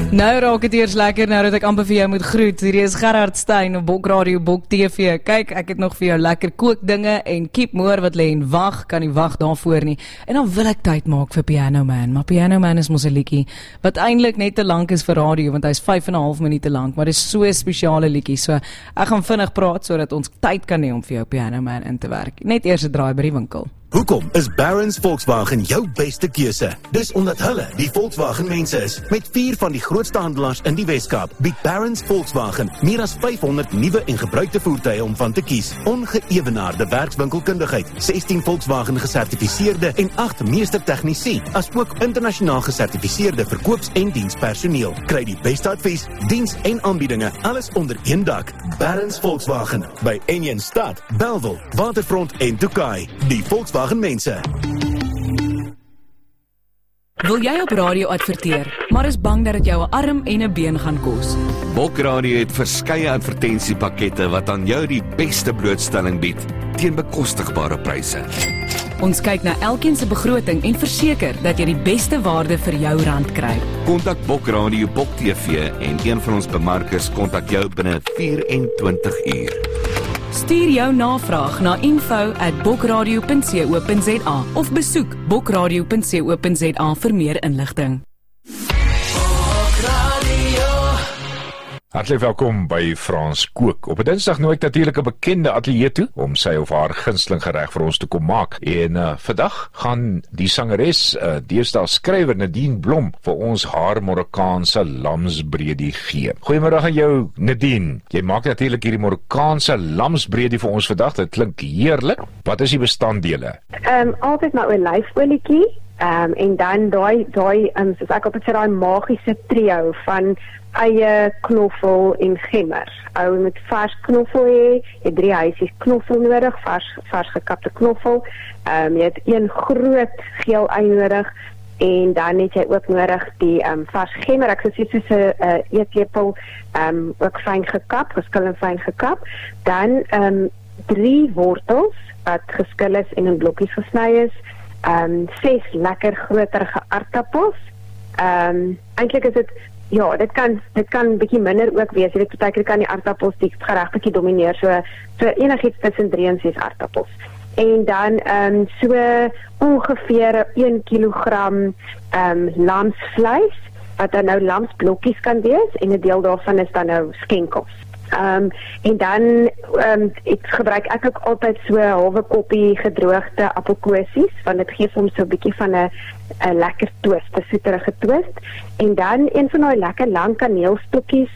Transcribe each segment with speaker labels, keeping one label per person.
Speaker 1: Nou raak het eers lekker, nou dat ek amper vir jou moet groet. Hier is Gerard Stein op Bok Radio, Bok TV. Kyk, ek het nog vir jou lekker kookdinge en Keep Moore wat lê en wag, kan nie wag daarvoor nie. En dan wil ek tyd maak vir Piano Man, maar Piano Man is mos 'n liedjie wat eintlik net te lank is vir radio, want hy's 5,5 minute lank, maar dit is so 'n spesiale liedjie. So ek gaan vinnig praat sodat ons tyd kan hê om vir jou Piano Man in te werk. Net eers 'n draai by die winkel.
Speaker 2: Hoekom is Barron's Volkswagen jou beste keuse? Dis omdat hulle die Volkswagen mense is. Met 4 van die grootste handelaars in die Weskaap bied Barron's Volkswagen meer as 500 nuwe en gebruikte voertuie om van te kies. Ongeëwenaarde werkswinkelkundigheid, 16 Volkswagen gesertifiseerde en 8 meestertegnisie, asook internasionaal gesertifiseerde verkoops- en dienspersoneel. Kry die beste advies, diens en aanbiedinge, alles onder een dak. Barron's Volkswagen by Enjenstad, Bellville, Waterfront en Tokai. Die Volkswagen mense.
Speaker 1: Wil jy op radio adverteer, maar is bang dat dit jou 'n arm en 'n been gaan kos?
Speaker 3: Bok Radio het verskeie advertensiepakkette wat aan jou die beste blootstelling bied teen bekostigbare pryse.
Speaker 1: Ons kyk na elkeen se begroting en verseker dat jy die beste waarde vir jou rand kry.
Speaker 3: Kontak Bok Radio, Bok TV en een van ons bemarkers kontak jou binne 24 uur.
Speaker 1: Stuur jou navraag na info@bokradio.co.za of besoek bokradio.co.za vir meer inligting.
Speaker 4: Hartlik welkom by Frans Kook. Op 'n Dinsdag nooi ek natuurlik 'n bekende ateljee toe om sy of haar gunsteling gereg vir ons te kom maak. En vandag gaan die sangeres, deesdae skrywer Nadine Blom vir ons haar Marokkaanse lamsbredie gee. Goeiemôre aan jou Nadine. Jy maak natuurlik hierdie Marokkaanse lamsbredie vir ons vandag. Dit klink heerlik. Wat is die bestanddele?
Speaker 5: Altyd my olyfolietjie. En dan daai soos ek op het sê, daai magiese trio van eie, knoffel en gemmer. Ou met vars knoffel hê, jy 3 huisies knoffel nodig, vars gekapte knoffel. Jy het 1 groot geel ei nodig en dan het jy ook nodig die vars gemmer. Ek sou sê soos 'n eetlepel ook fyn gekap, geskil en fyn gekap. Dan 3 wortels wat geskil is en in blokkies gesny is. 6 lekker groterige aardappels. Eintlik is dit, ja, dit kan 'n bietjie minder ook wees. Jy weet, partykeer kan die aardappels die gereg bietjie domineer, so enigiets tussen 3 en 6 aardappels. En dan so ongeveer 1 kilogram lamsvleis, wat dan nou lamsblokkies kan wees, en 'n deel daarvan is dan nou skenkels. En dan gebruik ek ook altyd so 'n halwe koppie gedroogde appelkosies, want dit gee hom so 'n bietjie van 'n lekker twist, 'n soeterige twist. En dan een van daai lekker lang kaneelstokkies,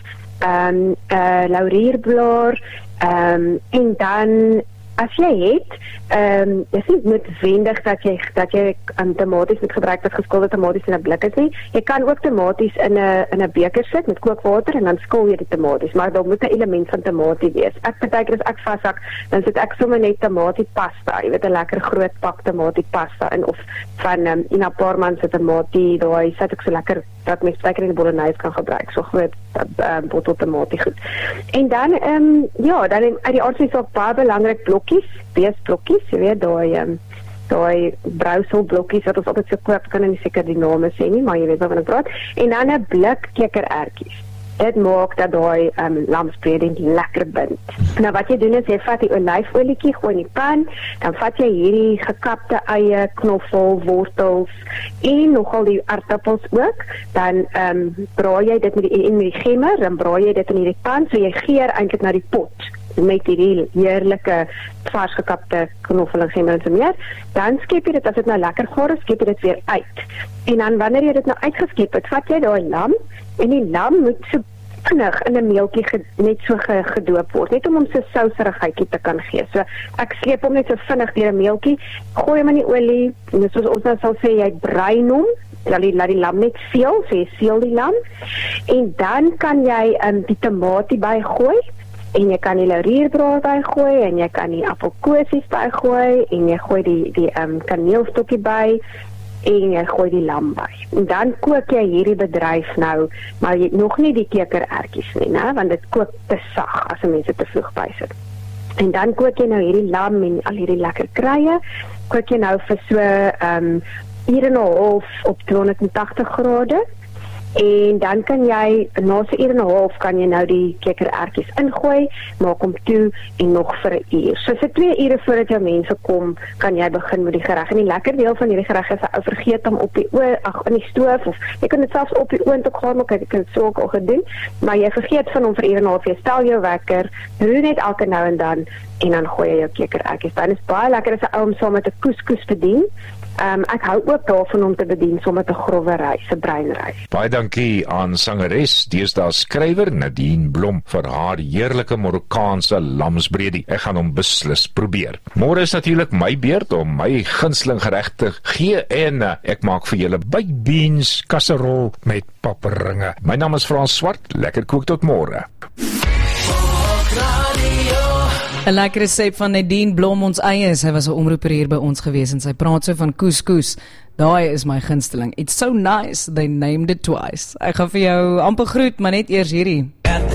Speaker 5: laurierblaar, en dan as jy het, is nie noodwendig dat jy tomaties moet gebruik wat geskilde tomaties in 'n blik is nie. Jy kan ook tomaties in 'n beker sit met kookwater en dan skil jy die tomaties, maar daar moet 'n element van tomatie wees. Partykeer as ek vashak, dan sit ek sommer net tomatiepasta, jy weet 'n lekker groot pak tomatiepasta in, of van Ina Parman se tomatie, daai sit ek so lekker dat mens partykeer in die bolognese kan gebruik, so groot bottel tomatie goed. En dan dan uit die aard is ook baie belangrik beesblokkies, jy weet, daai brouselblokkies wat ons altyd so koop, kan nie seker die name sê nie, maar jy weet waarvan ek praat. En dan 'n blik kekerertjies. Dit maak dat daai lamsbredie lekker bind. Nou wat jy doen is, jy vat die olyfolietjie, gooi in die pan, dan vat jy hierdie gekapte eie, knoffel, wortels en nogal die aardappels ook, dan braai jy dit met die gemmer, dan braai jy dit in hierdie pan, so jy geur eintlik na die pot met hierdie heerlike vars gekapte knoffel en gemmer en so meer. Dan skep jy dit, as dit nou lekker gaar is, skep jy dit weer uit. En dan wanneer jy dit nou uitgeskep het, vat jy daai lam, en die lam moet so vinnig in 'n meeltjie net so gedoop word, net om hom so souserigheidjie te kan gee. So ek sleep hom net so vinnig deur 'n meeltjie, gooi hom in die olie, en soos ons nou sal sê, jy bruin hom, laat die lam net seel, so jy seel die lam, en dan kan jy die tomatie bygooi, en jy kan die laurierblaar bygooi, en jy kan die appelkosies bygooi, en jy gooi die kaneelstokkie by, en jy gooi die lam by. En dan kook jy hierdie bedryf nou, maar jy nog nie die kekerertjies nie, want dit kook te sag as mense te vroeg bysit. En dan kook jy nou hierdie lam en al hierdie lekker kruie, kook jy nou vir so uur en 'n half op 280 grade. En dan kan jy na so 1 uur en 'n half kan jy nou die kikkererwtjies ingooi, maak hom toe en nog vir 'n uur. So vir 2 ure voordat jou mense kom, kan jy begin met die gereg. En die lekker deel van hierdie gereg is ou vergeet hom op die in die stoof, of jy kan dit selfs op die oond ook gaan, maar kyk, ek het dit so ook al gedoen, maar jy vergeet van hom vir 1 uur en 'n half, jy stel jou wekker, roer net elke nou en dan dan gooi jy jou kikkererwtjies. Dan is baie lekker as 'n ou om saam met 'n couscous bedien. Ek hou ook daarvan om te bedien saam met 'n growwe rys, 'n breinrys.
Speaker 4: Baie dankie aan sangeres, deesdae skrywer Nadine Blom vir haar heerlike Marokkaanse lamsbredie. Ek gaan hom beslis probeer. Môre is natuurlik my beurt om my gunsteling gereg te gee en ek maak vir julle baked beans kasserol met paperinge. My naam is Frans Swart. Lekker kook tot môre.
Speaker 1: 'n Lekker resep van Nadine Blom, ons eie. Sy was 'n omroeper hier by ons gewees en sy praat so van couscous. Daai is my gunsteling. It's so nice, they named it twice. Ek gaan vir jou amper groet, maar net eers hierdie.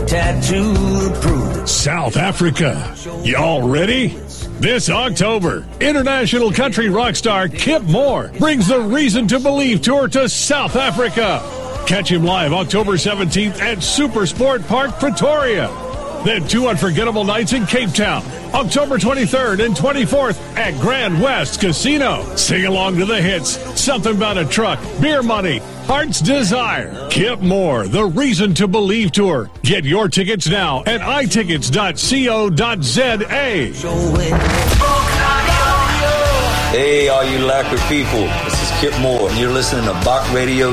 Speaker 6: South Africa. Y'all ready? This October, international country rock star Kip Moore brings the Reason to Believe tour to South Africa. Catch him live October 17th at Supersport Park, Pretoria. Then 2 unforgettable nights in Cape Town, October 23rd and 24th at Grand West Casino. Sing along to the hits, Something About a Truck, Beer Money, Heart's Desire. Kip Moore, The Reason to Believe Tour. Get your tickets now at itickets.co.za.
Speaker 7: Hey, all you lacquer people, this is Kip Moore, and you're listening to Bach Radio